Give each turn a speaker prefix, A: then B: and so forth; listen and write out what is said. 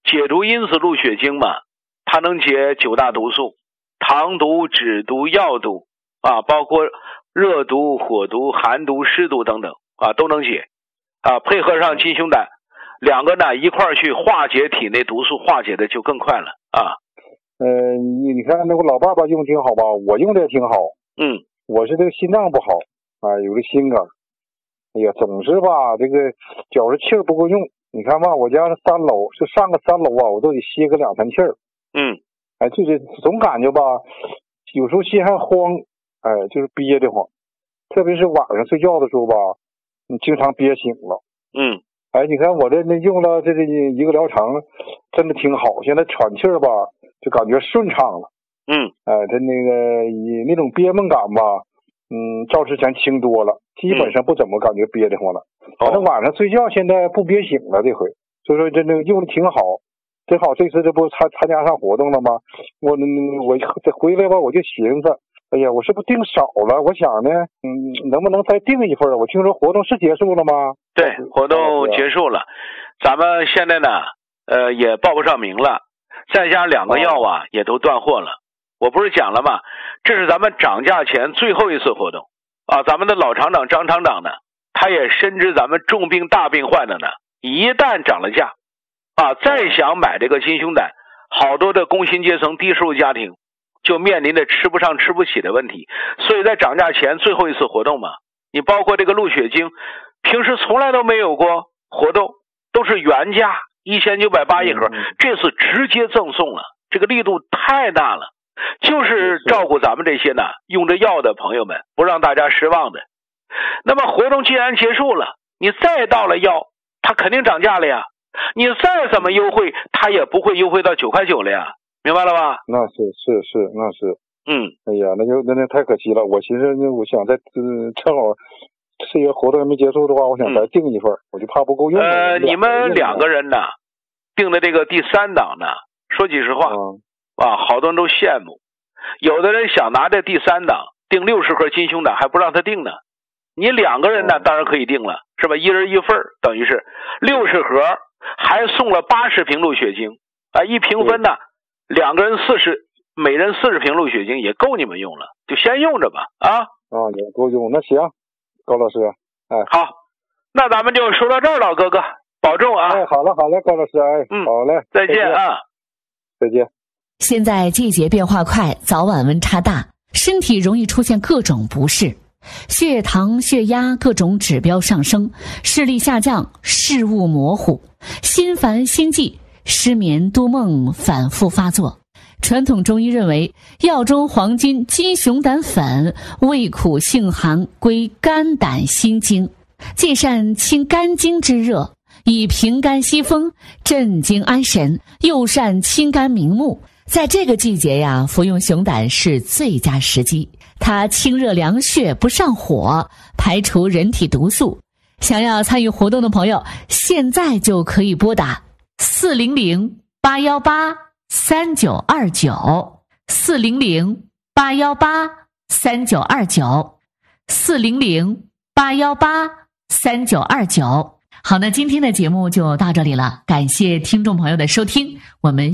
A: 解毒因子鹿血精嘛，它能解9大毒素，糖毒、脂毒、药毒啊，包括热毒、火毒、寒毒、湿毒等等啊，都能解啊。配合上金胸胆，两个呢一块儿去化解体内毒素，化解的就更快了啊。
B: 你看那个老爸爸用挺好吧，我用的也挺好。我是这个心脏不好啊，有个心梗。哎呀，总是吧，这个觉着气儿不够用。你看吧，我家是3楼，是上个3楼啊，我都得歇个2、3气儿。就是总感觉吧，有时候心还慌，就是憋得慌。特别是晚上睡觉的时候吧，你经常憋醒了。你看我这用了这一个疗程，真的挺好。现在喘气儿吧，就感觉顺畅了。它那个那种憋闷感吧，照之前轻多了，基本上不怎么感觉憋得慌了。反正晚上睡觉现在不憋醒了，这回，所以说这用的挺好。正好这次这不参加上活动了吗？我这回来吧，我就寻思，哎呀，我是不是订少了？我想呢，能不能再订一份啊？我听说活动是结束了吗？
A: 对，活动结束了，咱们现在呢，也报不上名了，再加2个药啊，也都断货了。我不是讲了吗？这是咱们涨价前最后一次活动啊！咱们的老厂长张厂长呢，他也深知咱们重病大病患的呢，一旦涨了价啊，再想买这个金胸胆，好多的工薪阶层、低收入家庭就面临着吃不上、吃不起的问题。所以在涨价前最后一次活动嘛，你包括这个鹿血精，平时从来都没有过活动，都是原价1980一盒，这次直接赠送了，这个力度太大了。就是照顾咱们这些呢用着药的朋友们，不让大家失望的。那么活动既然结束了，你再到了药，它肯定涨价了呀。你再怎么优惠，它也不会优惠到9.9块了呀，明白了吧？
B: 那是，那是。哎呀，那太可惜了。我寻思，我想再正好这个活动还没结束的话，我想再订一份，我就怕不够用。
A: 你们2个人呢，订的这个第3档呢，说句实话。好多人都羡慕，有的人想拿这第3档订60盒金胸胆还不让他订呢。你2个人呢，当然可以订了，是吧？1人1份，等于是60盒，还送了80瓶鹿血精啊，一瓶分呢，2个人40，每人40瓶鹿血精也够你们用了，就先用着吧啊。
B: 也够用，那行，高老师，
A: 好，那咱们就说到这儿了，哥哥，保重啊。
B: 好了，高老师，好嘞，
A: 再见啊，
B: 再见。
C: 现在季节变化快，早晚温差大，身体容易出现各种不适，血糖、血压各种指标上升，视力下降，视物模糊，心烦心悸，失眠多梦反复发作。传统中医认为，药中黄金金熊胆粉味苦性寒，归肝胆心经，既善清肝经之热，以平肝息风，镇惊安神，又善清肝明目。在这个季节呀，服用熊胆是最佳时机。它清热凉血，不上火，排除人体毒素。想要参与活动的朋友，现在就可以拨打400-818-3929，400-818-3929。好，那今天的节目就到这里了，感谢听众朋友的收听，我们